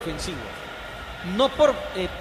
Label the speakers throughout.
Speaker 1: defensivo. No por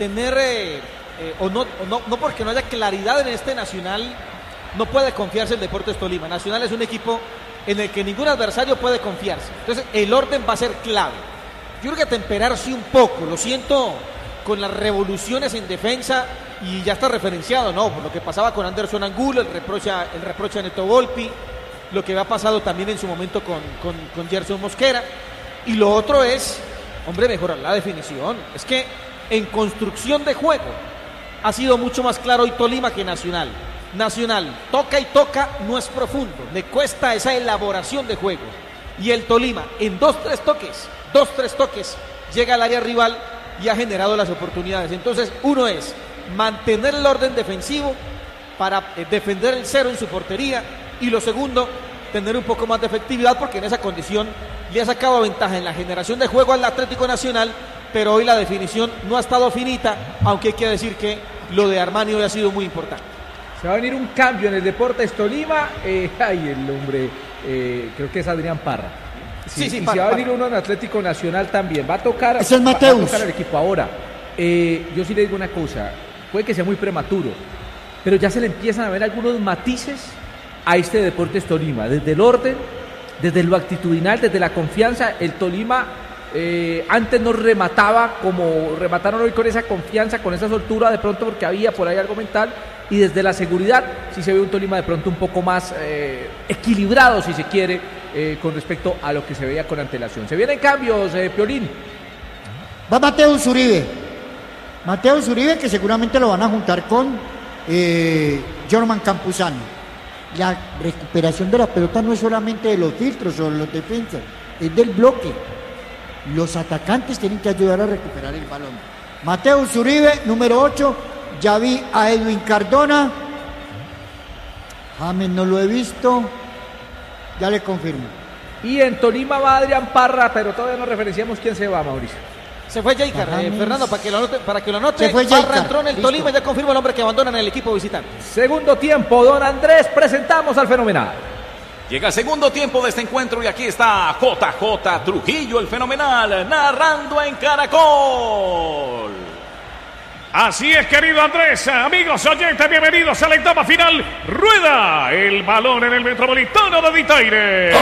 Speaker 1: no porque no haya claridad en este Nacional, no puede confiarse el Deportes Tolima. Nacional es un equipo en el que ningún adversario puede confiarse. Entonces el orden va a ser clave. Yo creo que temperarse un poco, lo siento, con las revoluciones en defensa, y ya está referenciado, ¿no? Por lo que pasaba con Anderson Angulo, el reproche a Neto Volpi, lo que había pasado también en su momento con Gerson Mosquera. Y lo otro es, hombre, mejorar la definición. Es que en construcción de juego ha sido mucho más claro hoy Tolima que Nacional. Nacional toca y toca, no es profundo, le cuesta esa elaboración de juego. Y el Tolima en dos, tres toques llega al área rival y ha generado las oportunidades. Entonces, uno es mantener el orden defensivo para defender el cero en su portería, y lo segundo, tener un poco más de efectividad, porque en esa condición le ha sacado ventaja en la generación de juego al Atlético Nacional, pero hoy la definición no ha estado finita, aunque hay que decir que lo de Armani hoy ha sido muy importante.
Speaker 2: Se va a venir un cambio en el Deportes Tolima. El hombre, creo que es Adrián Parra.
Speaker 1: Sí,
Speaker 2: y
Speaker 1: Parra,
Speaker 2: se va a venir uno en Atlético Nacional también. Va a tocar,
Speaker 3: es el Mateus.
Speaker 2: Va a tocar el equipo ahora. Yo sí le digo una cosa, puede que sea muy prematuro, pero ya se le empiezan a ver algunos matices a este Deportes Tolima, desde el orden, desde lo actitudinal, desde la confianza. El Tolima antes no remataba como remataron hoy, con esa confianza, con esa soltura, de pronto porque había por ahí algo mental, y desde la seguridad sí se ve un Tolima de pronto un poco más equilibrado, si se quiere, con respecto a lo que se veía con antelación. Se vienen cambios, Piolín.
Speaker 3: Va Mateus Uribe, que seguramente lo van a juntar con Jorman Campuzano. La recuperación de la pelota no es solamente de los filtros o de los defensas, es del bloque. Los atacantes tienen que ayudar a recuperar el balón. Mateus Uribe, número 8. Ya vi a Edwin Cardona. James no lo he visto. Ya le confirmo.
Speaker 2: Y en Tolima va Adrián Parra, pero todavía no referenciamos quién se va, Mauricio.
Speaker 1: Se fue Jaycar, Fernando, para que lo anote.
Speaker 3: Se fue
Speaker 1: Parra
Speaker 3: Jaycar.
Speaker 1: Entró en el Tolima y ya confirma el hombre que abandona en el equipo visitante.
Speaker 2: Segundo tiempo, don Andrés, presentamos al Fenomenal.
Speaker 4: Llega el segundo tiempo de este encuentro y aquí está JJ Trujillo, el Fenomenal, narrando en Caracol.
Speaker 5: Así es, querido Andrés, amigos oyentes, bienvenidos a la etapa final. Rueda el balón en el Metropolitano de Ditaire.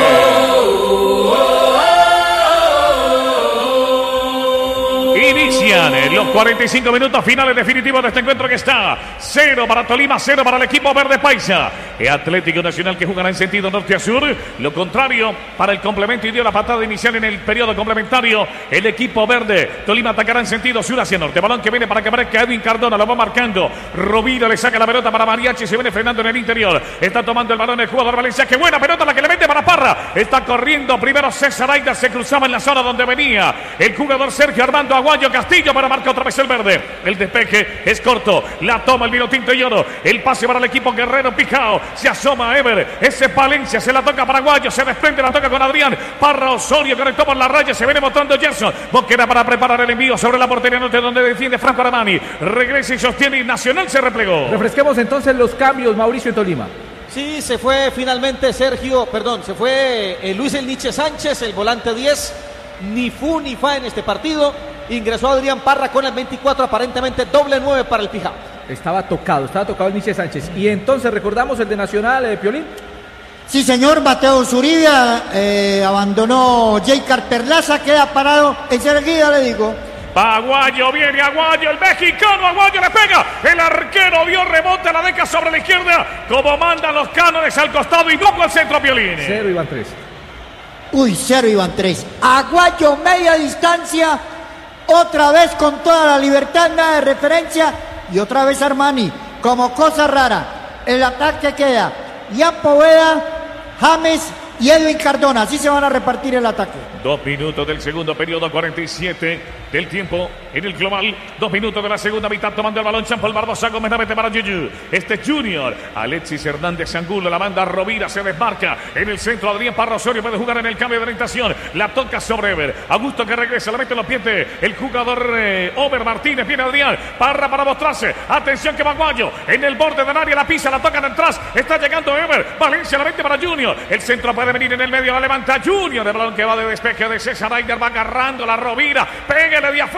Speaker 5: Inician los 45 minutos finales definitivos de este encuentro, que está 0 para Tolima, 0 para el equipo verde paisa. Atlético Nacional, que jugará en sentido norte a sur. Lo contrario para el complemento, y dio la patada inicial en el periodo complementario el equipo verde. Tolima atacará en sentido sur hacia norte. Balón que viene para que aparezca Edwin Cardona, lo va marcando. Rovira le saca la pelota para Mariachi, se viene frenando en el interior. Está tomando el balón el jugador Valencia. Qué buena pelota la que le mete para Parra. Está corriendo primero César Aida, se cruzaba en la zona donde venía el jugador Sergio Armando Aguayo Castillo, para marcar otra vez el verde. El despeje es corto, la toma el vino tinto y oro. El pase para el equipo Guerrero Pijao. Se asoma Ever, ese Palencia, se la toca Paraguayo, se desprende, la toca con Adrián. Parra Osorio conectó por la raya, se viene mostrando Gerson Mosquera para preparar el envío sobre la portería norte, donde defiende Franco Armani. Regresa y sostiene, y Nacional se replegó.
Speaker 2: Refresquemos entonces los cambios, Mauricio, en Tolima.
Speaker 1: Sí, se fue finalmente se fue Luis El Nietzsche Sánchez, el volante 10. Ni fu ni fa en este partido. Ingresó Adrián Parra con el 24, aparentemente doble 9 para el Pijao. Estaba tocado el Nietzsche Sánchez. Y entonces recordamos el de Nacional, Piolín.
Speaker 3: Sí, señor, Mateus Uribe abandonó Jaycar Perlaza, queda parado enseguida, le digo.
Speaker 5: Aguayo, viene Aguayo, el mexicano Aguayo le pega, el arquero dio rebote a la deca sobre la izquierda, como mandan los cánones al costado, y poco al centro, Piolín.
Speaker 2: 0 iban 3.
Speaker 3: Uy, 0 iban 3. Aguayo, media distancia, otra vez con toda la libertad, nada de referencia, y otra vez Armani, como cosa rara. El ataque queda Ian Poveda, James y Edwin Cardona. Así se van a repartir el ataque.
Speaker 5: 2 minutos del segundo periodo, 47 del tiempo en el global. 2 minutos de la segunda mitad, tomando el balón Jean-Paul Barbosa Gómez, la mete para Yuyu. Este Junior, Alexis Hernández Angulo, la banda Rovira, se desmarca en el centro. Adrián Parra Osorio puede jugar en el cambio de orientación. La toca sobre Ever. Augusto que regresa, la mete en los pies el jugador Over Martínez. Viene Adrián Parra para mostrarse. Atención que va Aguayo en el borde del área, la pisa, la tocan atrás. Está llegando Ever. Valencia la mete para Junior. El centro para puede venir en el medio, la levanta Junior, el balón que va de despeje de César Aider, va agarrando la Rovira, pégale de afuera.